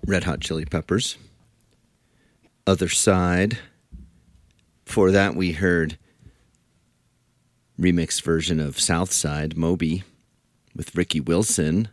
Red Hot Chili Peppers. Other Side. Before that, we heard remixed version of Southside, Moby, with Ricky Wilson.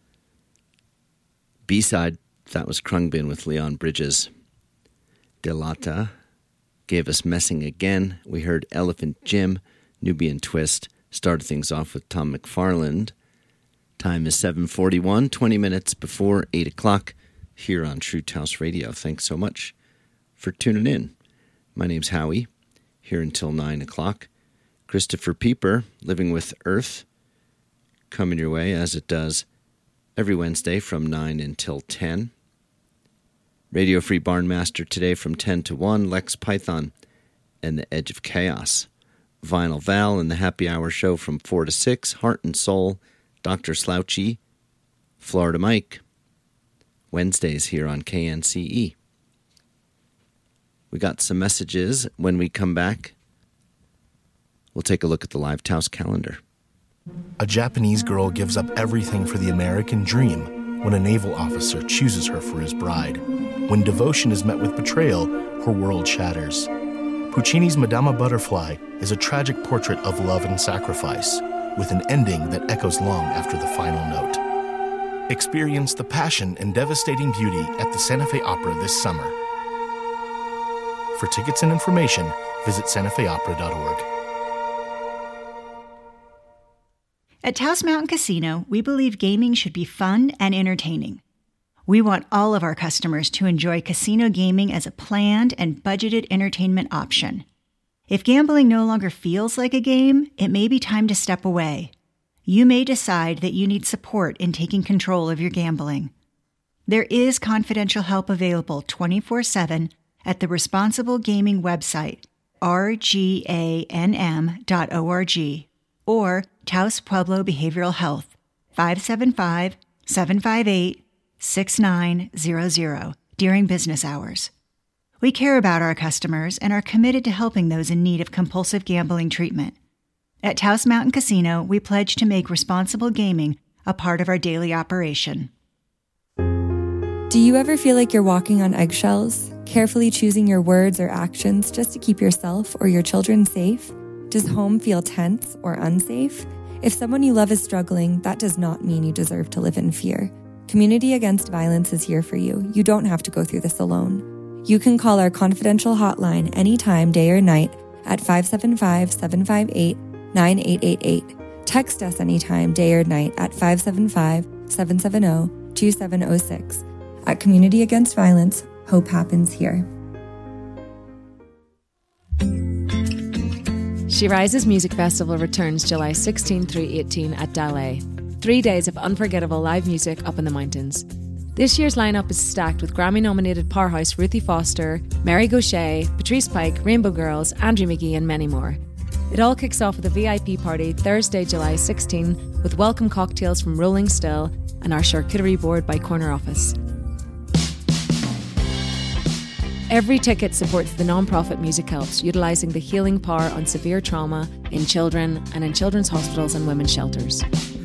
B-side, that was Krungbin with Leon Bridges. Delata gave us Messing Again. We heard Elephant Jim, Nubian Twist. Started things off with Tom McFarland. Time is 7:41, 20 minutes before 8 o'clock here on Truth House Radio. Thanks so much for tuning in. My name's Howie, here until 9 o'clock. Christopher Pieper, Living with Earth, coming your way as it does every Wednesday from 9 until 10. Radio Free Barnmaster today from 10 to 1, Lex Python and the Edge of Chaos. Vinyl Val and the Happy Hour Show from 4 to 6, Heart and Soul, Dr. Slouchy, Florida Mike. Wednesdays here on KNCE. We got some messages. When we come back, we'll take a look at the Live House calendar. A Japanese girl gives up everything for the American dream when a naval officer chooses her for his bride. When devotion is met with betrayal, her world shatters. Puccini's Madama Butterfly is a tragic portrait of love and sacrifice, with an ending that echoes long after the final note. Experience the passion and devastating beauty at the Santa Fe Opera this summer. For tickets and information, visit santafeopera.org. At Taos Mountain Casino, we believe gaming should be fun and entertaining. We want all of our customers to enjoy casino gaming as a planned and budgeted entertainment option. If gambling no longer feels like a game, it may be time to step away. You may decide that you need support in taking control of your gambling. There is confidential help available 24/7 at the Responsible Gaming website, rganm.org, or Taos Pueblo Behavioral Health, 575-758-6900 during business hours. We care about our customers and are committed to helping those in need of compulsive gambling treatment. At Taos Mountain Casino, we pledge to make responsible gaming a part of our daily operation. Do you ever feel like you're walking on eggshells, carefully choosing your words or actions just to keep yourself or your children safe? Does home feel tense or unsafe? If someone you love is struggling, that does not mean you deserve to live in fear. Community Against Violence is here for you. You don't have to go through this alone. You can call our confidential hotline anytime, day or night, at 575-758-9888. Text us anytime, day or night, at 575-770-2706. At Community Against Violence, hope happens here. She Rises Music Festival returns July 16 through 18 at Daley. 3 days of unforgettable live music up in the mountains. This year's lineup is stacked with Grammy-nominated powerhouse Ruthie Foster, Mary Gauthier, Patrice Pike, Rainbow Girls, Andrew McGee and many more. It all kicks off with a VIP party Thursday, July 16 with welcome cocktails from Rolling Still and our charcuterie board by Corner Office. Every ticket supports the non-profit Music Helps, utilising the healing power on severe trauma in children and in children's hospitals and women's shelters.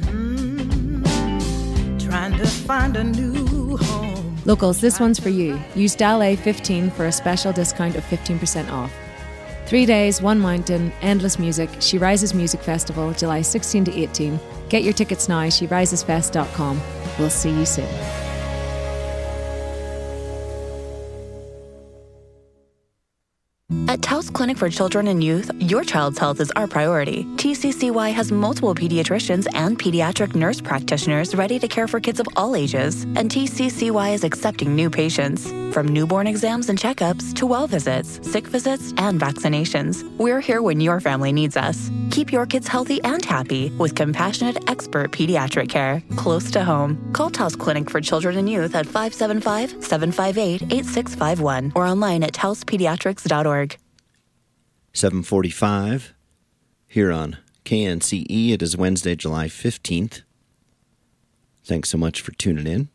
Trying to find a new home. Locals, this one's for you. Use DALA 15 for a special discount of 15% off. 3 days, one mountain, endless music. She Rises Music Festival, July 16 to 18. Get your tickets now, sherisesfest.com. We'll see you soon. At Taos Clinic for Children and Youth, your child's health is our priority. TCCY has multiple pediatricians and pediatric nurse practitioners ready to care for kids of all ages, and TCCY is accepting new patients. From newborn exams and checkups to well visits, sick visits, and vaccinations, we're here when your family needs us. Keep your kids healthy and happy with compassionate, expert pediatric care close to home. Call Taos Clinic for Children and Youth at 575-758-8651 or online at taospediatrics.org. 7:45 here on KNCE. It is Wednesday, July 15th. Thanks so much for tuning in.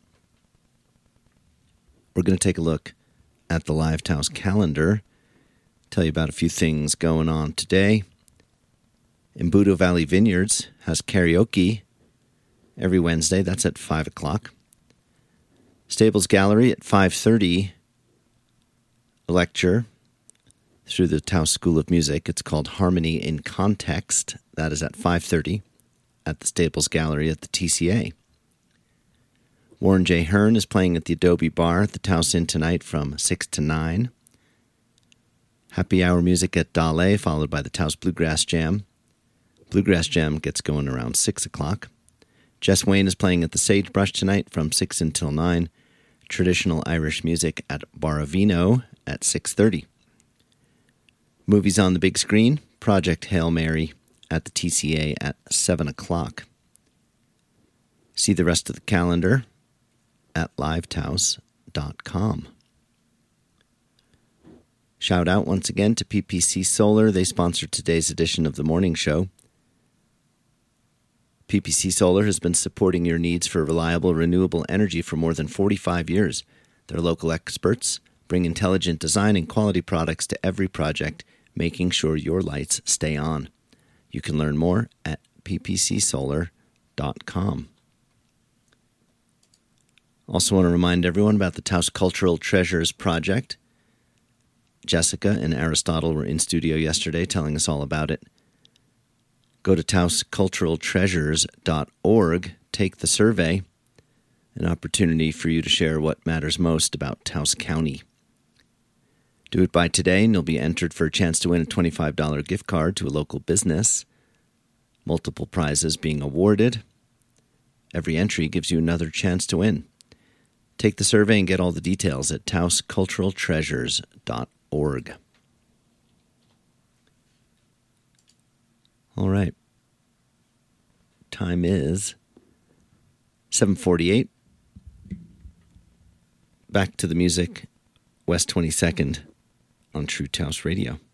We're going to take a look at the Live House calendar, tell you about a few things going on today. Embudo Valley Vineyards has karaoke every Wednesday. That's at 5 o'clock. Stables Gallery at 5:30, a lecture through the Taos School of Music. It's called Harmony in Context. That is at 5:30 at the Stables Gallery at the TCA. Warren J. Hearn is playing at the Adobe Bar at the Taos Inn tonight from 6 to 9. Happy hour music at Dale, followed by the Taos Bluegrass Jam. Bluegrass Jam gets going around 6 o'clock. Jess Wayne is playing at the Sagebrush tonight from 6 until 9. Traditional Irish music at Baravino at 6:30. Movies on the big screen, Project Hail Mary at the TCA at 7 o'clock. See the rest of the calendar at livetaos.com. Shout out once again to PPC Solar. They sponsor today's edition of the morning show. PPC Solar has been supporting your needs for reliable, renewable energy for more than 45 years. Their local experts bring intelligent design and quality products to every project, making sure your lights stay on. You can learn more at ppcsolar.com. Also want to remind everyone about the Taos Cultural Treasures Project. Jessica and Aristotle were in studio yesterday telling us all about it. Go to taosculturaltreasures.org, take the survey, an opportunity for you to share what matters most about Taos County. Do it by today and you'll be entered for a chance to win a $25 gift card to a local business. Multiple prizes being awarded. Every entry gives you another chance to win. Take the survey and get all the details at taosculturaltreasures.org. All right. Time is 7:48. Back to the music, West 22nd on True Taos Radio.